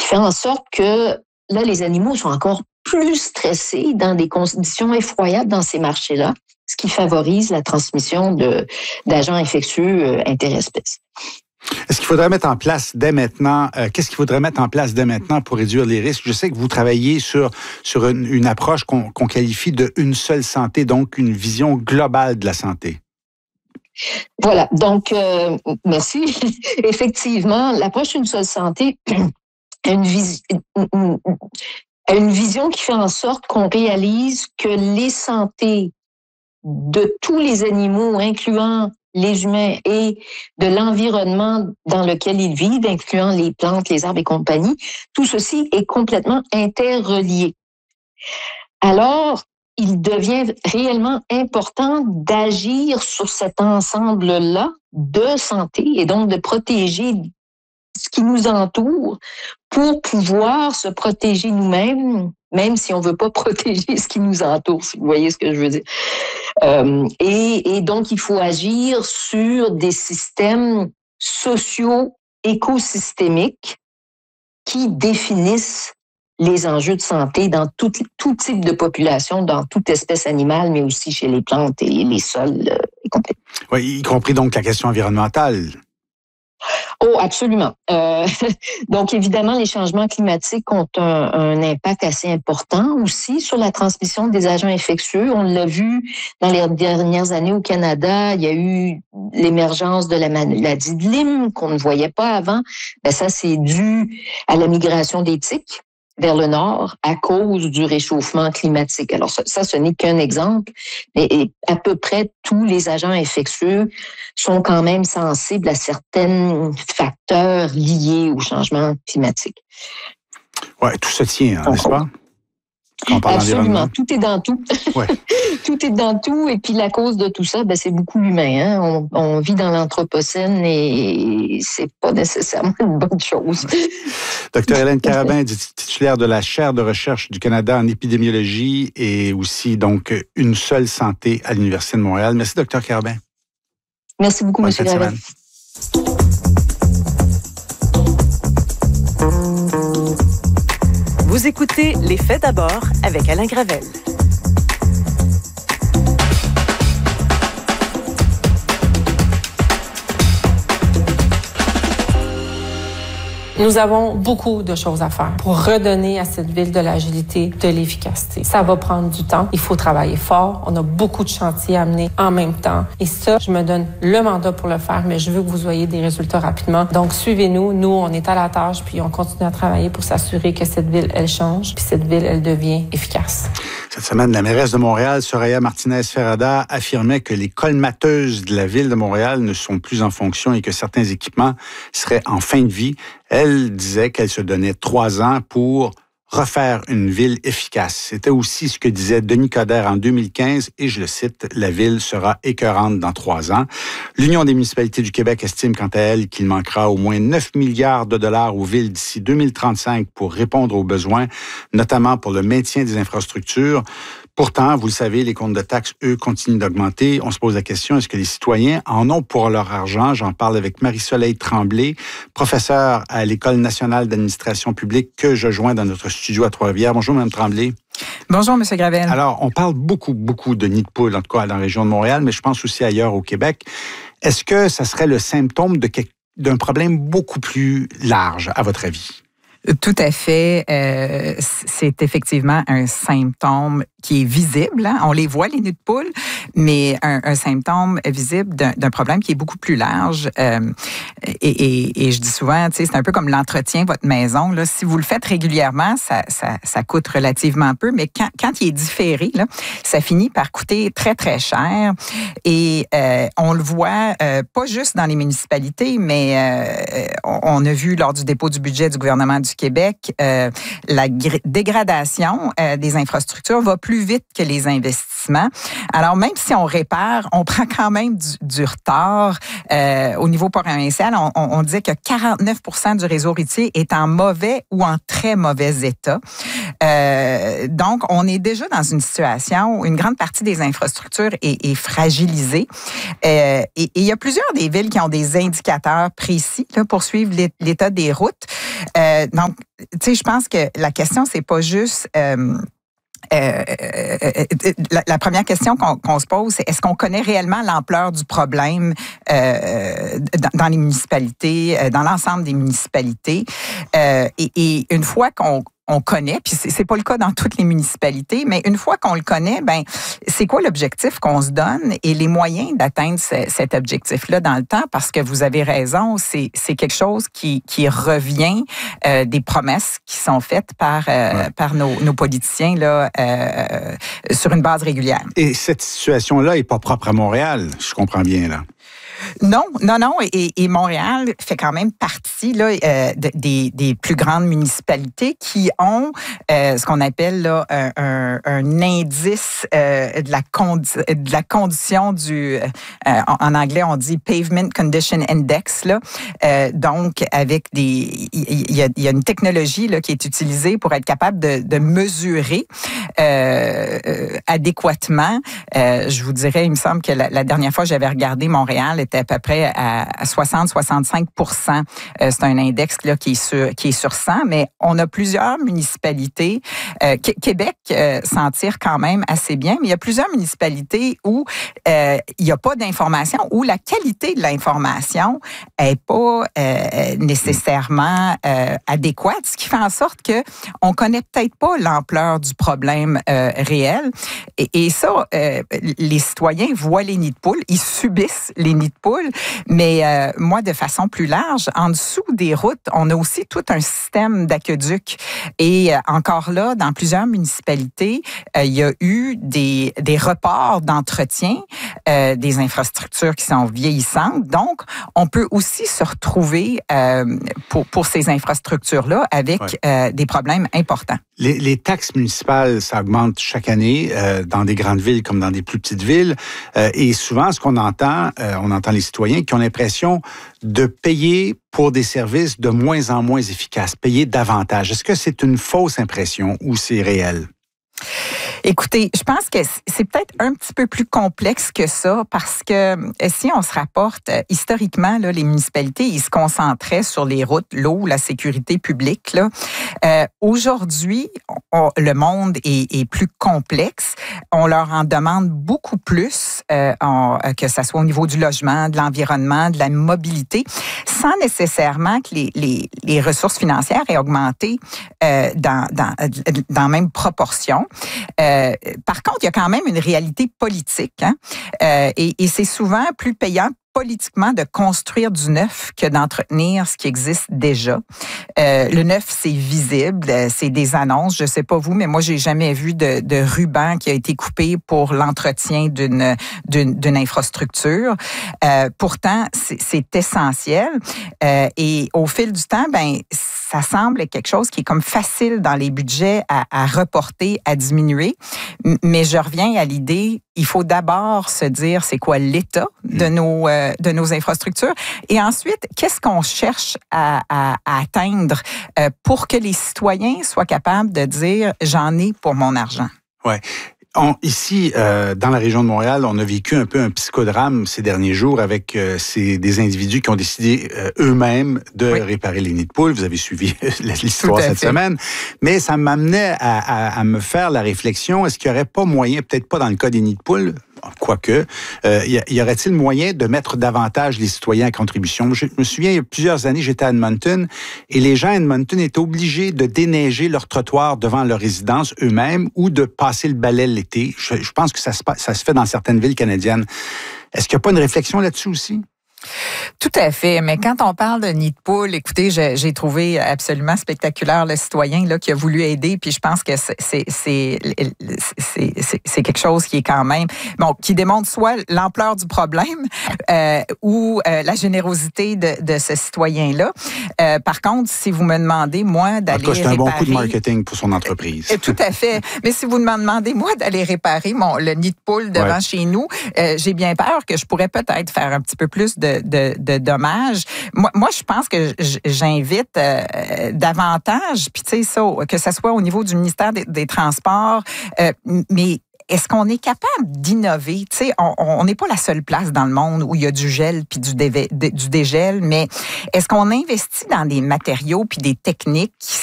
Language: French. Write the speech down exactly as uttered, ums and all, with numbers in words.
fait en sorte que là, les animaux sont encore plus stressés dans des conditions effroyables dans ces marchés-là, ce qui favorise la transmission de, d'agents infectieux euh, interespèces. Est-ce qu'il faudrait mettre en place dès maintenant, euh, qu'est-ce qu'il faudrait mettre en place dès maintenant pour réduire les risques? Je sais que vous travaillez sur, sur une, une approche qu'on, qu'on qualifie de une seule santé, donc une vision globale de la santé. Voilà, donc euh, merci. Effectivement, l'approche d'une seule santé a une, vis- une, une vision qui fait en sorte qu'on réalise que les santé de tous les animaux, incluant les humains et de l'environnement dans lequel ils vivent, incluant les plantes, les arbres et compagnie, tout ceci est complètement interrelié. Alors, il devient réellement important d'agir sur cet ensemble-là de santé et donc de protéger ce qui nous entoure pour pouvoir se protéger nous-mêmes, même si on ne veut pas protéger ce qui nous entoure, si vous voyez ce que je veux dire. Euh, et, et donc, il faut agir sur des systèmes sociaux écosystémiques qui définissent les enjeux de santé dans tout, tout type de population, dans toute espèce animale, mais aussi chez les plantes et les sols euh, et compagnie. Oui, y compris donc la question environnementale. Oh, absolument. Euh, donc, évidemment, les changements climatiques ont un, un impact assez important aussi sur la transmission des agents infectieux. On l'a vu dans les dernières années au Canada, il y a eu l'émergence de la maladie de Lyme qu'on ne voyait pas avant. Ben, ça, c'est dû à la migration des tiques vers le nord à cause du réchauffement climatique. Alors ça, ça ce n'est qu'un exemple, mais à peu près tous les agents infectieux sont quand même sensibles à certains facteurs liés au changement climatique. Oui, tout se tient, hein, n'est-ce pas? Absolument, tout est dans tout. Ouais. Tout est dans tout, et puis la cause de tout ça, ben, c'est beaucoup l'humain. Hein? On, on vit dans l'anthropocène et c'est pas nécessairement une bonne chose. Docteur Hélène Carabin, titulaire de la chaire de recherche du Canada en épidémiologie et aussi donc une seule santé à l'Université de Montréal. Merci, Docteur Carabin. Merci beaucoup, M. Gravel. Vous écoutez Les Faits d'abord avec Alain Gravel. Nous avons beaucoup de choses à faire pour redonner à cette ville de l'agilité, de l'efficacité. Ça va prendre du temps. Il faut travailler fort. On a beaucoup de chantiers à mener en même temps. Et ça, je me donne le mandat pour le faire, mais je veux que vous ayez des résultats rapidement. Donc, suivez-nous. Nous, on est à la tâche, puis on continue à travailler pour s'assurer que cette ville, elle change, puis cette ville, elle devient efficace. Cette semaine, la mairesse de Montréal, Soraya Martinez-Ferrada, affirmait que les colmateuses de la ville de Montréal ne sont plus en fonction et que certains équipements seraient en fin de vie. Elle disait qu'elle se donnait trois ans pour refaire une ville efficace. C'était aussi ce que disait Denis Coderre en deux mille quinze, et je le cite, « La ville sera écœurante dans trois ans ». L'Union des municipalités du Québec estime quant à elle qu'il manquera au moins neuf milliards de dollars aux villes d'ici deux mille trente-cinq pour répondre aux besoins, notamment pour le maintien des infrastructures. Pourtant, vous le savez, les comptes de taxes, eux, continuent d'augmenter. On se pose la question, est-ce que les citoyens en ont pour leur argent? J'en parle avec Marie-Soleil Tremblay, professeure à l'École nationale d'administration publique que je joins dans notre studio à Trois-Rivières. Bonjour, Mme Tremblay. Bonjour, M. Gravel. Alors, on parle beaucoup, beaucoup de nids de poules, en tout cas dans la région de Montréal, mais je pense aussi ailleurs au Québec. Est-ce que ça serait le symptôme de, d'un problème beaucoup plus large, à votre avis? Tout à fait. Euh, c'est effectivement un symptôme qui est visible. Hein? On les voit, les nids de poules, mais un, un symptôme visible d'un, d'un problème qui est beaucoup plus large. Euh, et, et, et je dis souvent, tu sais, c'est un peu comme l'entretien de votre maison. Là. Si vous le faites régulièrement, ça, ça, ça coûte relativement peu, mais quand, quand il est différé, là, ça finit par coûter très, très cher. Et euh, on le voit euh, pas juste dans les municipalités, mais euh, on, on a vu lors du dépôt du budget du gouvernement du Québec, euh, la gr- dégradation euh, des infrastructures va plus vite que les investissements. Alors, même si on répare, on prend quand même du, du retard. Euh, au niveau provincial, on, on, on disait que quarante-neuf pour cent du réseau routier est en mauvais ou en très mauvais état. Euh, donc, on est déjà dans une situation où une grande partie des infrastructures est, est fragilisée. Euh, et, et il y a plusieurs des villes qui ont des indicateurs précis là, pour suivre l'état des routes. Euh, donc, tu sais, je pense que la question, c'est pas juste... Euh, Euh, la, la première question qu'on, qu'on se pose, c'est est-ce qu'on connaît réellement l'ampleur du problème euh, dans, dans les municipalités, dans l'ensemble des municipalités? Euh, et, et une fois qu'on on connaît, puis c'est, c'est pas le cas dans toutes les municipalités, mais une fois qu'on le connaît, ben c'est quoi l'objectif qu'on se donne et les moyens d'atteindre ce, cet objectif-là dans le temps? Parce que vous avez raison, c'est, c'est quelque chose qui, qui revient euh, des promesses qui sont faites par, euh, ouais. par nos, nos politiciens là, euh, sur une base régulière. Et cette situation-là est pas propre à Montréal, je comprends bien, là. Non, non, non. Et, et Montréal fait quand même partie là, euh, de, des, des plus grandes municipalités qui ont euh, ce qu'on appelle là, un, un, un indice euh, de, la condi- de la condition du... Euh, en anglais, on dit Pavement Condition Index. Là. Euh, donc, avec des... Il y a, il y a une technologie là, qui est utilisée pour être capable de, de mesurer euh, euh, adéquatement. Euh, je vous dirais, il me semble que la, la dernière fois que j'avais regardé Montréal, était à peu près à soixante à soixante-cinq pour cent. Euh, c'est un index là, qui, est sur, qui est sur cent, mais on a plusieurs municipalités. Euh, Québec euh, s'en tire quand même assez bien, mais il y a plusieurs municipalités où euh, il n'y a pas d'information, où la qualité de l'information n'est pas euh, nécessairement euh, adéquate, ce qui fait en sorte qu'on ne connaît peut-être pas l'ampleur du problème euh, réel. Et, et ça, euh, les citoyens voient les nids de poules, ils subissent les nids de poules, mais euh, moi, de façon plus large, en dessous des routes, on a aussi tout un système d'aqueducs. Et euh, encore là, dans plusieurs municipalités, euh, il y a eu des, des reports d'entretien euh, des infrastructures qui sont vieillissantes. Donc, on peut aussi se retrouver euh, pour, pour ces infrastructures-là avec ouais. euh, des problèmes importants. Les, les taxes municipales, ça augmente chaque année euh, dans des grandes villes comme dans des plus petites villes. Euh, et souvent, ce qu'on entend, euh, on entend les citoyens qui ont l'impression de payer pour des services de moins en moins efficaces, payer davantage. Est-ce que c'est une fausse impression ou c'est réel? Écoutez, je pense que c'est peut-être un petit peu plus complexe que ça parce que si on se rapporte historiquement, là, les municipalités, ils se concentraient sur les routes, l'eau, la sécurité publique. Là. Euh, aujourd'hui, on, le monde est, est plus complexe. On leur en demande beaucoup plus, euh, en, que ça soit au niveau du logement, de l'environnement, de la mobilité, sans nécessairement que les, les, les ressources financières aient augmenté euh, dans, dans, dans la même proportion. Euh, par contre, il y a quand même une réalité politique, hein? euh, et, et c'est souvent plus payant politiquement de construire du neuf que d'entretenir ce qui existe déjà. Euh, le neuf, c'est visible, c'est des annonces. Je sais pas vous, mais moi, j'ai jamais vu de, de ruban qui a été coupé pour l'entretien d'une d'une, d'une infrastructure. Euh, pourtant, c'est, c'est essentiel. Euh, et au fil du temps, ben ça semble être quelque chose qui est comme facile dans les budgets à, à reporter, à diminuer. Mais je reviens à l'idée, il faut d'abord se dire c'est quoi l'état de nos euh, de nos infrastructures et ensuite qu'est-ce qu'on cherche à, à, à atteindre euh, pour que les citoyens soient capables de dire j'en ai pour mon argent. Ouais. On, ici, euh, dans la région de Montréal, on a vécu un peu un psychodrame ces derniers jours avec euh, ces, des individus qui ont décidé euh, eux-mêmes de oui. réparer les nids de poules. Vous avez suivi l'histoire cette fait. semaine. Mais ça m'amenait à, à, à me faire la réflexion, est-ce qu'il n'y aurait pas moyen, peut-être pas dans le cas des nids de poules, quoique, euh, y, y aurait-il moyen de mettre davantage les citoyens à contribution? Je me souviens, il y a plusieurs années, j'étais à Edmonton et les gens à Edmonton étaient obligés de déneiger leur trottoir devant leur résidence eux-mêmes ou de passer le balai l'été. Je, je pense que ça se, ça se fait dans certaines villes canadiennes. Est-ce qu'il n'y a pas une réflexion là-dessus aussi? Tout à fait. Mais quand on parle de nid de poule, écoutez, j'ai, j'ai trouvé absolument spectaculaire le citoyen là, qui a voulu aider. Puis je pense que c'est, c'est, c'est, c'est, c'est, c'est quelque chose qui est quand même, bon, qui démontre soit l'ampleur du problème euh, ou euh, la générosité de, de ce citoyen-là. Euh, par contre, si vous me demandez, moi, d'aller réparer... C'est un bon coup de marketing pour son entreprise. Tout à fait. Mais si vous me demandez, moi, d'aller réparer mon, le nid de poule devant ouais. chez nous, euh, j'ai bien peur que je pourrais peut-être faire un petit peu plus de De, de dommages. Moi, moi, je pense que j'invite euh, davantage, puis tu sais, ça, que ce soit au niveau du ministère des, des Transports, euh, mais est-ce qu'on est capable d'innover? Tu sais, on n'est pas la seule place dans le monde où il y a du gel puis du, déve, du dégel, mais est-ce qu'on investit dans des matériaux puis des techniques qui